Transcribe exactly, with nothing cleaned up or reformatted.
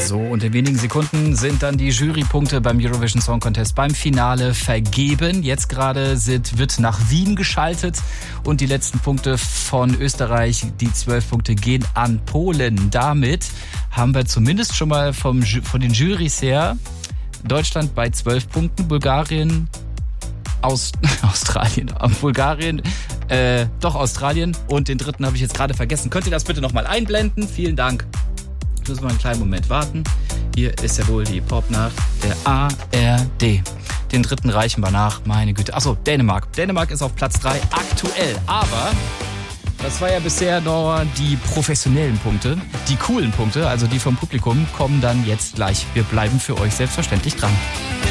So, und in wenigen Sekunden sind dann die Jurypunkte beim Eurovision Song Contest beim Finale vergeben. Jetzt gerade sind, wird nach Wien geschaltet und die letzten Punkte von Österreich, die zwölf Punkte, gehen an Polen. Damit haben wir zumindest schon mal vom, von den Jurys her Deutschland bei zwölf Punkten, Bulgarien, Aus, Australien, Bulgarien, äh, doch Australien und den dritten habe ich jetzt gerade vergessen. Könnt ihr das bitte nochmal einblenden? Vielen Dank. Ich muss mal einen kleinen Moment warten. Hier ist ja wohl die Popnacht der A R D. Den dritten reichen wir nach, meine Güte. Achso, Dänemark. Dänemark ist auf Platz drei aktuell, aber das war ja bisher nur die professionellen Punkte. Die coolen Punkte, also die vom Publikum, kommen dann jetzt gleich. Wir bleiben für euch selbstverständlich dran.